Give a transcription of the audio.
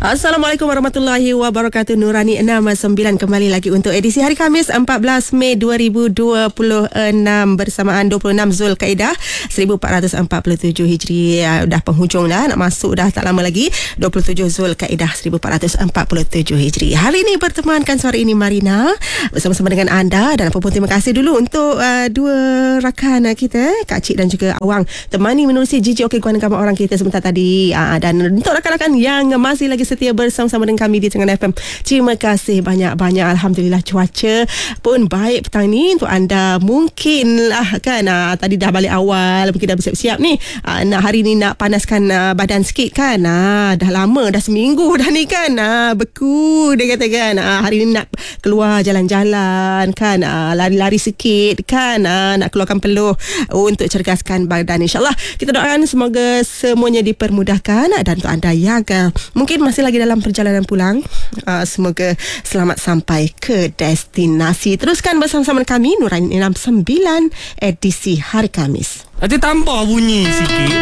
Assalamualaikum warahmatullahi wabarakatuh. Nurani 69 kembali lagi untuk edisi hari Khamis 14 Mei 2026 bersamaan 26 Zulkaidah 1447 Hijri. Dah penghujung dah, nak masuk dah tak lama lagi, 27 Zulkaidah 1447 Hijri. Hari ini bertemankan sore ini Marina bersama-sama dengan anda, dan apa pun terima kasih dulu untuk dua rakan kita, Kak Cik dan juga Awang, temani menerusi GJOK kawan-kawan orang kita sebentar tadi. Dan untuk rakan-rakan yang masih lagi setia bersama-sama dengan kami di Tengah FM, terima kasih banyak-banyak. Alhamdulillah cuaca pun baik petang ni untuk anda. Mungkin lah kan, tadi dah balik awal, mungkin dah bersiap-siap ni, nak hari ni nak panaskan badan sikit kan. Dah lama, dah seminggu dah ni kan, beku dia kata kan. Hari ni nak keluar jalan-jalan kan, lari-lari sikit kan, nak keluarkan peluh untuk cergaskan badan. InsyaAllah kita doakan semoga semuanya dipermudahkan, dan untuk anda yang mungkin masih lagi dalam perjalanan pulang, semoga selamat sampai ke destinasi. Teruskan bersama-sama kami Nurani 69 edisi hari Khamis. Nanti tambah bunyi sikit.